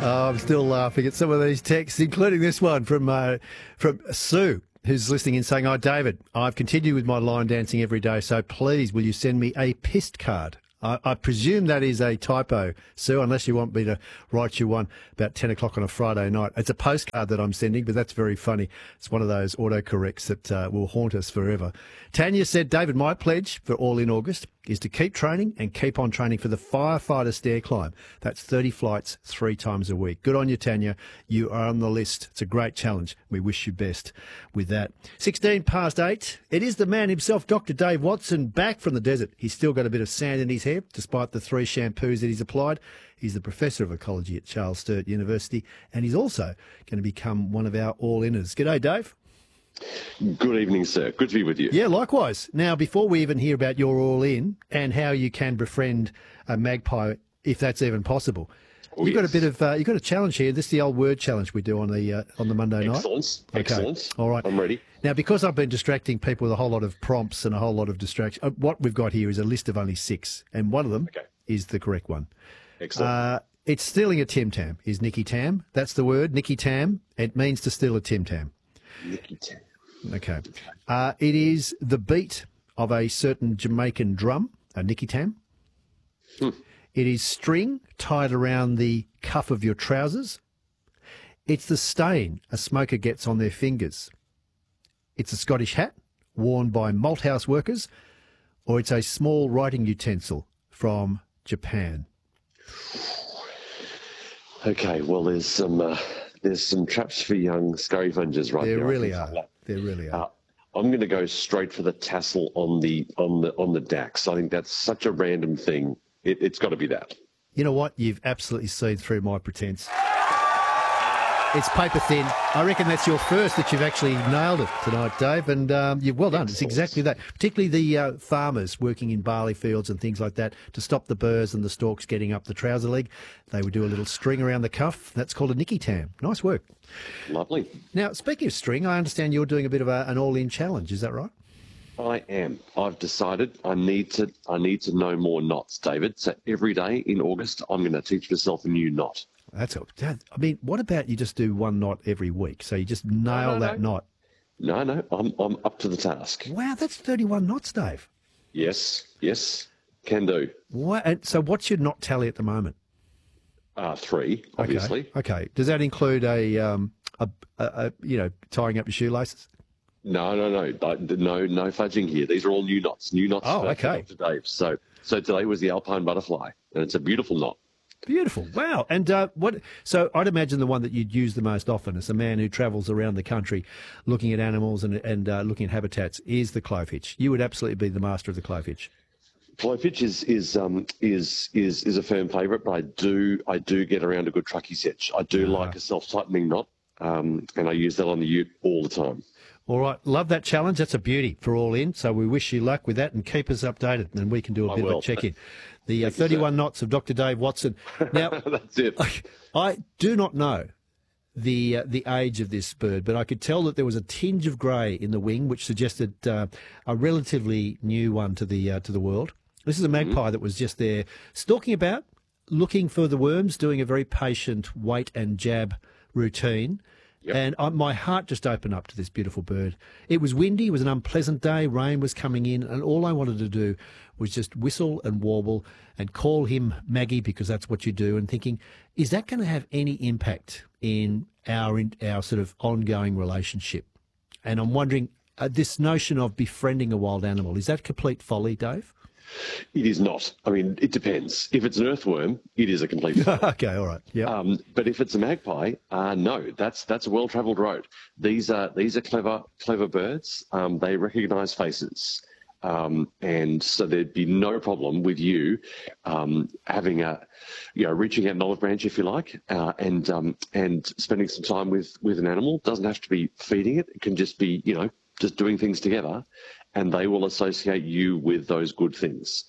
Oh, I'm still laughing at some of these texts, including this one from Sue, who's listening in saying, "Oh, David, I've continued with my line dancing every day, so please will you send me a pissed card?" I presume that is a typo, Sue, unless you want me to write you one about 10 o'clock on a Friday night. It's a postcard that I'm sending, but that's very funny. It's one of those autocorrects that will haunt us forever. Tanya said, "David, my pledge for All In August is to keep training and keep on training for the firefighter stair climb. That's 30 flights 3 times a week." Good on you, Tanya. You are on the list. It's a great challenge. We wish you best with that. 16 past 8. It is the man himself, Dr. Dave Watson, back from the desert. He's still got a bit of sand in his hair, despite the 3 shampoos that he's applied. He's the Professor of Ecology at Charles Sturt University, and he's also going to become one of our all-inners. G'day, Dave. Good evening, sir. Good to be with you. Yeah, likewise. Now, before we even hear about your all-in and how you can befriend a magpie, if that's even possible, you've got a bit of you've got a challenge here. This is the old word challenge we do on the Monday night. Excellent. Okay. Excellent. All right. I'm ready. Now, because I've been distracting people with a whole lot of prompts and a whole lot of distraction, what we've got here is a list of only 6, and one of them is the correct one. Excellent. It's stealing a Tim Tam. Is Nicky Tam? That's the word, Nicky Tam. It means to steal a Tim Tam. Nicky Tam. Okay. It is the beat of a certain Jamaican drum, a Nicky Tam. It is string tied around the cuff of your trousers. It's the stain a smoker gets on their fingers. It's a Scottish hat worn by malthouse workers, or it's a small writing utensil from Japan. Okay, well, there's some traps for young scurryfungers right there. There really are. There really are. I'm going to go straight for the tassel on the Dax. I think that's such a random thing. It's got to be that. You know what? You've absolutely seen through my pretense. It's paper thin. I reckon that's your first that you've actually nailed it tonight, Dave, and you've well done. It's exactly that. Particularly the farmers working in barley fields and things like that to stop the burrs and the stalks getting up the trouser leg. They would do a little string around the cuff. That's called a Nicky Tam. Nice work. Lovely. Now, speaking of string, I understand you're doing a bit of an all-in challenge. Is that right? I am. I've decided I need to know more knots, David. So every day in August, I'm going to teach myself a new knot. That's all. I mean, what about you just do one knot every week? So you just nail that knot. No, I'm up to the task. Wow, that's 31 knots, Dave. Yes, can do. What? So what's your knot tally at the moment? 3, obviously. Okay. Does that include a tying up your shoelaces? No fudging here. These are all new knots. Oh, okay. For Dave. So today was the Alpine butterfly, and it's a beautiful knot. Beautiful. Wow. And what? So I'd imagine the one that you'd use the most often as a man who travels around the country looking at animals and looking at habitats is the clovehitch. You would absolutely be the master of the clovehitch. Clovehitch is a firm favourite, but I do get around a good truckies hitch. I do like a self-tightening knot, and I use that on the ute all the time. All right. Love that challenge. That's a beauty for All In. So we wish you luck with that and keep us updated, and we can do a bit of a check-in. The 31 knots of Dr. Dave Watson. Now, that's it. I do not know the age of this bird, but I could tell that there was a tinge of grey in the wing, which suggested a relatively new one to the world. This is a magpie that was just there stalking about, looking for the worms, doing a very patient wait and jab routine. Yep. And my heart just opened up to this beautiful bird. It was windy, it was an unpleasant day, rain was coming in, and all I wanted to do was just whistle and warble and call him Maggie, because that's what you do, and thinking, is that going to have any impact in our sort of ongoing relationship? And I'm wondering, this notion of befriending a wild animal, is that complete folly, Dave? It is not. I mean, it depends. If it's an earthworm, it is a complete folly. Okay, all right. Yeah. But if it's a magpie, no, that's a well-travelled road. These are clever birds. They recognise faces, and so there'd be no problem with you having reaching out an olive branch, if you like, and spending some time with an animal. Doesn't have to be feeding it. It can just be just doing things together, and they will associate you with those good things.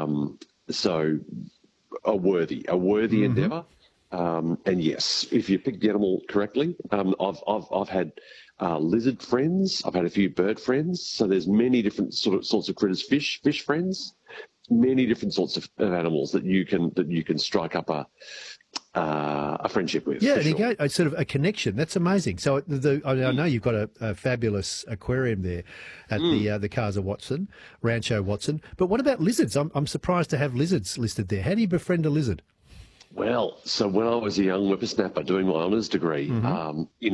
So a worthy endeavour. And yes, if you pick the animal correctly, I've had lizard friends. I've had a few bird friends. So there's many different sorts of critters. Fish friends. Many different sorts of animals that you can strike up a friendship with. Yeah, for and you sure. go, sort of a connection. That's amazing. So I know you've got a fabulous aquarium there at the Casa Watson, Rancho Watson. But what about lizards? I'm surprised to have lizards listed there. How do you befriend a lizard? Well, so when I was a young whippersnapper doing my honours degree, in